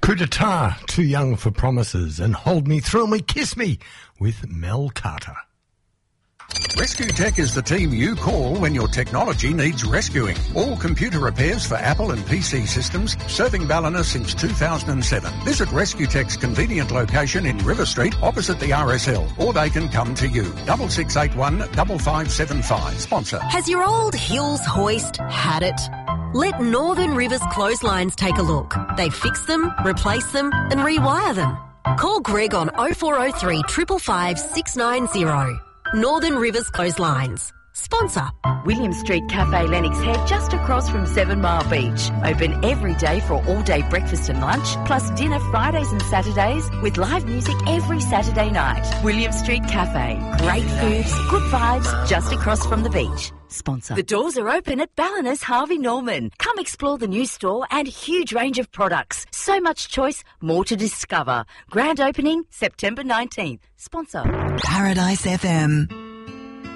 Coup d'etat, Too Young for Promises, and Hold Me, Thrill Me, Kiss Me with Mel Carter. Rescue Tech is the team you call when your technology needs rescuing. All computer repairs for Apple and PC systems, serving Ballina since 2007. Visit Rescue Tech's convenient location in River Street, opposite the RSL, or they can come to you. 6681 5575. Sponsor. Has your old Hills hoist had it? Let Northern Rivers Clotheslines take a look. They fix them, replace them and rewire them. Call Greg on 0403 555 690. Northern Rivers Clotheslines. Sponsor. William Street Cafe Lennox Head, just across from 7 Mile Beach. Open every day for all-day breakfast and lunch, plus dinner Fridays and Saturdays with live music every Saturday night. William Street Cafe. Great foods, good vibes, just across from the beach. Sponsor. The doors are open at Ballina's Harvey Norman. Come explore the new store and huge range of products. So much choice, more to discover. Grand opening September 19th. Sponsor. Paradise FM.